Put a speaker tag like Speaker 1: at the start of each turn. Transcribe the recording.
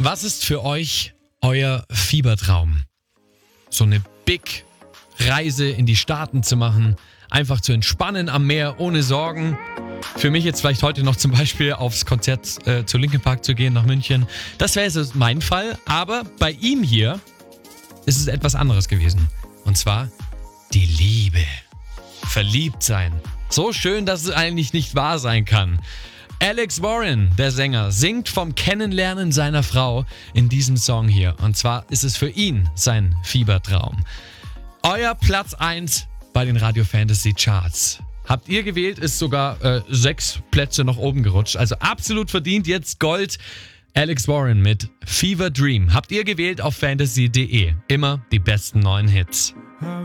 Speaker 1: Was ist für euch euer Fiebertraum? So eine Big Reise in die Staaten zu machen, einfach zu entspannen am Meer, ohne Sorgen. Für mich jetzt vielleicht heute noch zum Beispiel aufs Konzert zu Linkin Park zu gehen nach München. Das wäre jetzt mein Fall, aber bei ihm hier ist es etwas anderes gewesen. Und zwar die Liebe. Verliebt sein. So schön, dass es eigentlich nicht wahr sein kann. Alex Warren, der Sänger, singt vom Kennenlernen seiner Frau in diesem Song hier. Und zwar ist es für ihn sein Fiebertraum. Euer Platz 1 bei den Radio Fantasy Charts. Habt ihr gewählt, ist sogar 6 Plätze nach oben gerutscht. Also absolut verdient, jetzt Gold. Alex Warren mit Fever Dream. Habt ihr gewählt auf fantasy.de. Immer die besten neuen Hits.